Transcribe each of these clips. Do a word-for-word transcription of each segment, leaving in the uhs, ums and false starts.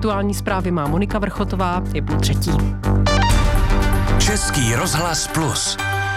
Aktuální zprávy má Monika Vrchotová, je půl třetí. Český rozhlas plus.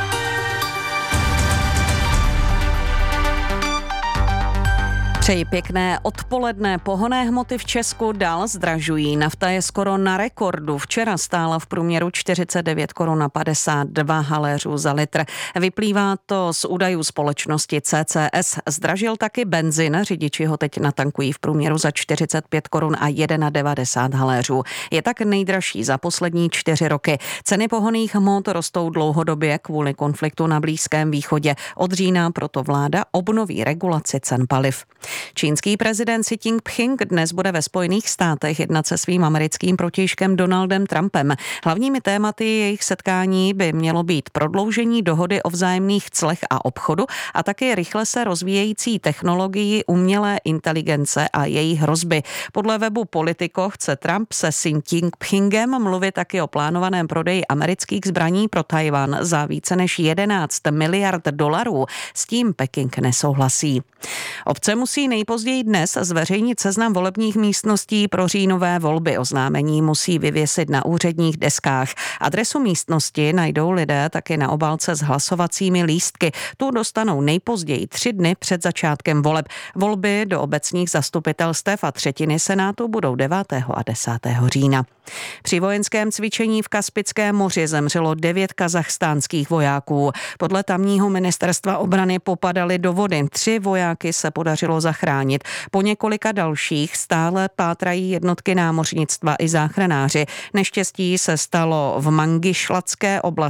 Přeji pěkné odpoledne. Pohonné hmoty v Česku dál zdražují. Nafta je skoro na rekordu. Včera stála v průměru čtyřicet devět korun a padesát dva haléřů za litr. Vyplývá to z údajů společnosti C C S. Zdražil taky benzin. Řidiči ho teď natankují v průměru za čtyřicet pět korun a devadesát jedna haléřů. Je tak nejdražší za poslední čtyři roky. Ceny pohonných hmot rostou dlouhodobě kvůli konfliktu na Blízkém východě. Od října proto vláda obnoví regulaci cen paliv. Čínský prezident Xi Jinping dnes bude ve Spojených státech jednat se svým americkým protějškem Donaldem Trumpem. Hlavními tématy jejich setkání by mělo být prodloužení dohody o vzájemných clech a obchodu a taky rychle se rozvíjející technologii umělé inteligence a její hrozby. Podle webu Politico chce Trump se Xi Jinpingem mluvit taky o plánovaném prodeji amerických zbraní pro Tchaj-wan za více než jedenáct miliard dolarů. S tím Peking nesouhlasí. Obce musí nejpozději dnes zveřejnit seznam volebních místností pro říjnové volby. Oznámení musí vyvěsit na úředních deskách. Adresu místnosti najdou lidé taky na obálce s hlasovacími lístky. Tu dostanou nejpozději tři dny před začátkem voleb. Volby do obecních zastupitelstev a třetiny senátu budou devátého a desátého října. Při vojenském cvičení v Kaspickém moři zemřelo devět kazachstánských vojáků. Podle tamního ministerstva obrany popadali do vody. Tři vojáky se podařilo zachránit. Po několika dalších stále pátrají jednotky námořnictva i záchranáři. Neštěstí se stalo v Mangišlatské oblasti